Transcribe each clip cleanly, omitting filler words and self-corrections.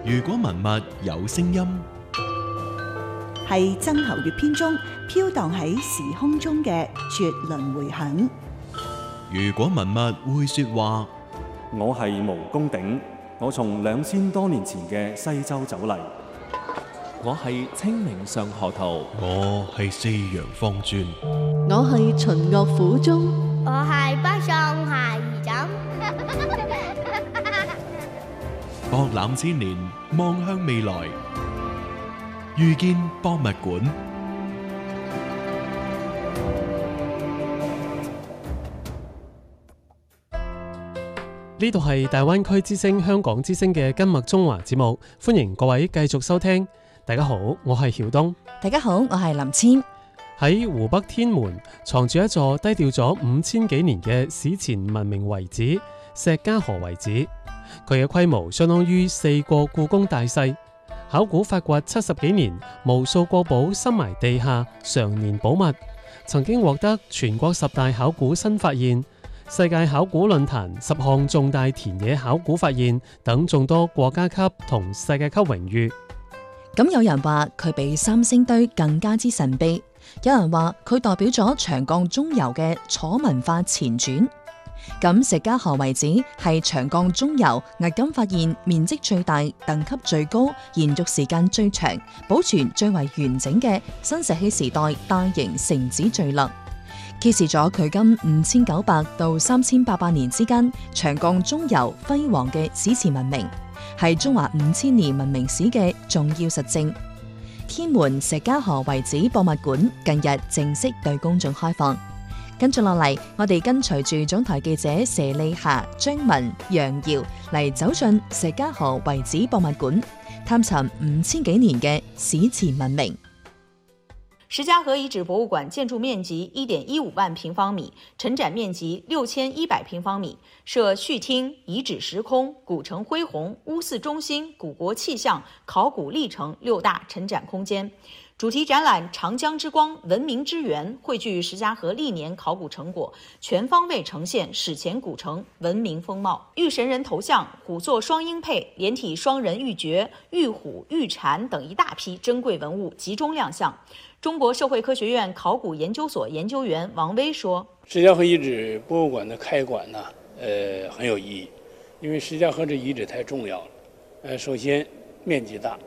如果文物有聲音， 係曾侯乙編中飄蕩喺時空中嘅絕倫迴響。 如果文物會說話， 我係毛公鼎，我從2000多年前嘅西周走嚟。 我係清明上河圖， 我係四陽方尊， 我係秦樂府中， 我係北宋下二枕。 博覽千年，望向未來，遇見博物館。 呢度係大灣區之聲香港之聲嘅今麥中華節目，歡迎各位繼續收聽。大家好，我係曉東。 大家好，我係林千。 喺湖北天門藏住一座低調咗5000幾年嘅史前文明遺址——石家河遺址。佢嘅規模相當於4個故宮大細。考古發掘70幾年，無數國寶深埋地下，常年保密。曾經獲得全國10大考古新發現、世界考古論壇10項重大田野考古發現等眾多國家級同世界級榮譽。 咁有人話佢比三星堆更加之神秘，有人話佢代表咗長江中游嘅楚文化前傳。咁石家河遺址係長江中游迄今發現面積最大、等級最高、延續時間最長、保存最為完整嘅新石器時代大型城址聚落，揭示咗距今5900到3800年之間長江中游輝煌嘅史前文明，係中華5000年文明史嘅重要實證。天門石家河遺址博物館近日正式對公眾開放。跟住落嚟，我哋跟隨住總台記者佘麗霞、張文、楊瑤嚟走進石家河遺址博物館，探尋5000幾年嘅史前文明。 石家河遺址博物館建築面積1.15萬平方米，陳展面積6100平方米，設序廳、遺址時空、古城恢宏、屋祀中心、古國氣象、考古歷程6大陳展空間。主題展覽《長江之光，文明之源》匯聚石家河歷年考古成果，全方位呈現史前古城文明風貌。玉神人頭像、虎座雙鷹配、連體雙人玉珏、玉虎、玉蟾等一大批珍貴文物集中亮相。中國社會科學院考古研究所研究員王威說： 石家河遺址博物館的開館呢，很有意義，因為石家河這遺址太重要了。首先面積大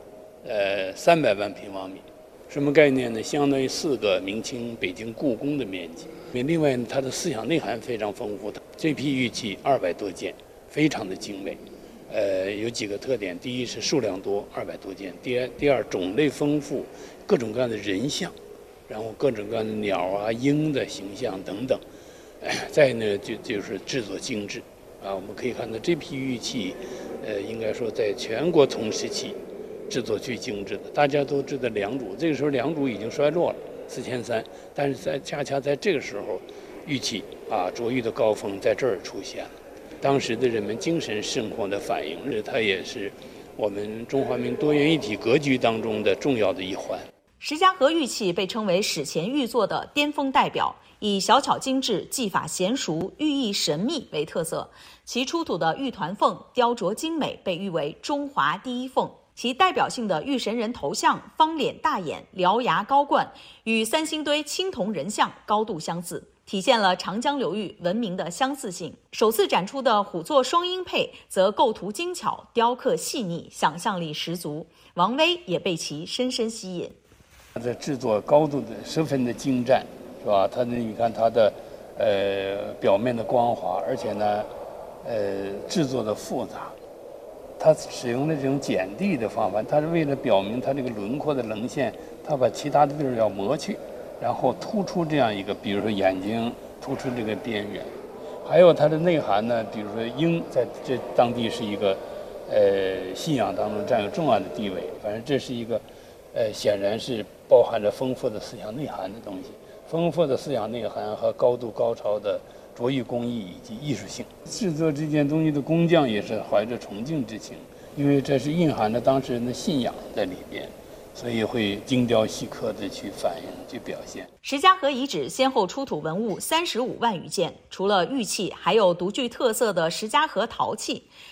，300萬平方米。什麼概念呢？相當於4個明清北京故宮的面積。另外呢，它的思想內涵非常豐富的。這批玉器200多件，非常的精美。有幾個特點：第一是數量多，200多件；第二種類豐富，各種各樣的人像，然後各種各樣的鳥啊、鷹的形象等等。再呢就是製作精緻。我們可以看到這批玉器，應該說在全國同時期製作最精緻的。大家都知道良渚，這個時候良渚已經衰落了，4003，但是恰恰在這個時候，玉器琢玉的高峰在這兒出現了。當時的人們精神生活的反映，它也是我們中華民族多元一體格局當中的重要的一環。 石家河玉器被稱為史前玉作的巔峰代表，以小巧精緻、技法嫻熟、寓意神秘為特色。其出土的玉團鳳雕琢精美，被譽為中華第一鳳。其代表性的玉神人頭像方臉大眼、獠牙高冠，與三星堆青銅人像高度相似，體現了長江流域文明的相似性。首次展出的虎座雙鷹配則構圖精巧、雕刻細膩、想象力十足。王威也被其深深吸引。 它的製作高度的十分的精湛，是吧？它的你看它的表面的光滑，而且呢製作的複雜。它使用的這種剪地的方法，它是為了表明它這個輪廓的稜線，它把其他的地兒要磨去，然後突出這樣一個，比如說眼睛突出這個邊緣，還有它的內涵呢，比如說鷹在這當地是一個信仰當中佔有重要的地位，反正這是一個顯然是包含着豐富的思想內涵的東西，豐富的思想內涵和高度高超的琢玉工藝以及藝術性。製作這件東西的工匠也是懷着崇敬之情，因為這是蘊含着當事人的信仰在裏邊，所以會精雕細刻地去反映、去表現。 石家河遺址先後出土文物35萬餘件，除了玉器，還有獨具特色的石家河陶器。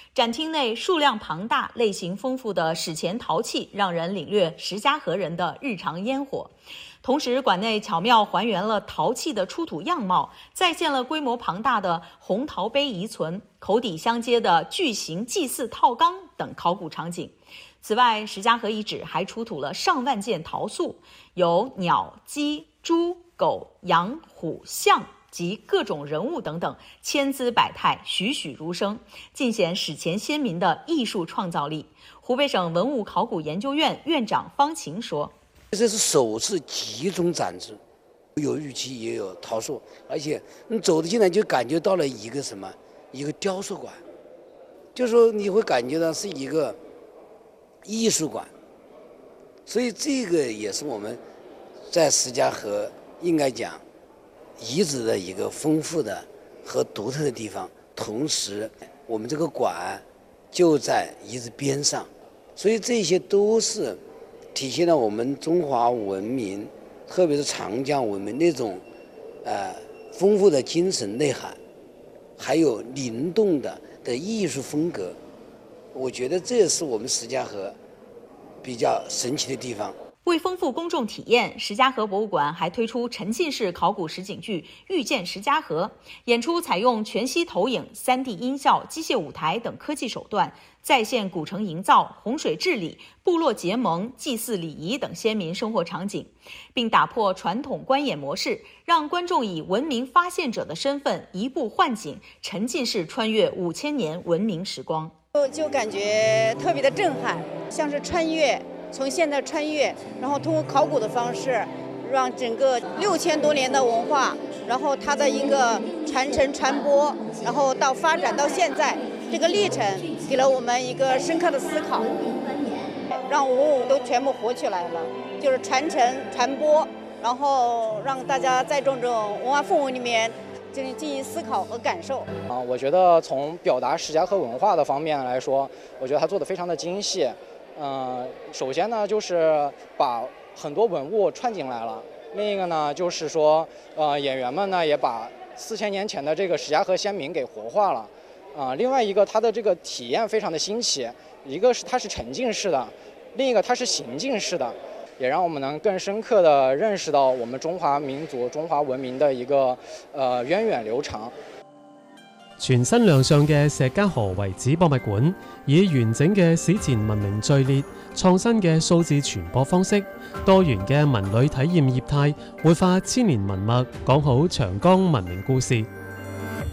展厅内数量庞大、类型丰富的史前陶器，让人领略石家河人的日常烟火。同时，馆内巧妙还原了陶器的出土样貌，再现了规模庞大的红陶杯遗存、口底相接的巨型祭祀套缸等考古场景。此外，石家河遗址还出土了上万件陶塑，有鸟、鸡、猪、狗、羊、虎、象及各种人物等等，千姿百态，栩栩如生，尽显史前先民的艺术创造力。湖北省文物考古研究院院长方琴说：“ 这是首次集中展示，有玉器也有陶塑，而且你走得进来就感觉到了一个什么？一个雕塑馆，就是说你会感觉到是一个艺术馆。所以这个也是我们在石家河应该讲遗址的一个丰富的和独特的地方。同时，我们这个馆就在遗址边上，所以这些都是体现了我们中华文明，特别是长江文明那种丰富的精神内涵，还有灵动的艺术风格。我觉得这也是我们石家河比较神奇的地方。 为丰富公众体验，石家河博物馆还推出沉浸式考古实景剧《遇见石家河》，演出采用全息投影、3D 音效、机械舞台等科技手段，再现古城营造、洪水治理、部落结盟、祭祀礼仪等先民生活场景，并打破传统观演模式，让观众以文明发现者的身份移步换景，沉浸式穿越5000年文明时光。 就感觉特别的震撼，像是穿越，从现在穿越，然后通过考古的方式，让整个6000多年的文化，然后它的一个传承传播，然后到发展到现在这个历程，给了我们一个深刻的思考，让文物都全部活起来了，就是传承传播，然后让大家在这种文化氛围里面进行思考和感受。 我觉得从表达石家河文化的方面来说，我觉得它做得非常的精细。首先呢，就是把很多文物串进来了；另一个呢，就是说，演员们呢也把4000年前的这个石家河先民给活化了。另外一个，它的这个体验非常的新奇，一个是它是沉浸式的，另一个它是行进式的。也让我们能更深刻地认識到我們中華民族、中華文明的一個源遠流長。 全新亮相嘅石家河遺址博物館，以完整嘅史前文明序列、創新嘅數字傳播方式、多元嘅文旅體驗業態，活化千年文脈，講好長江文明故事。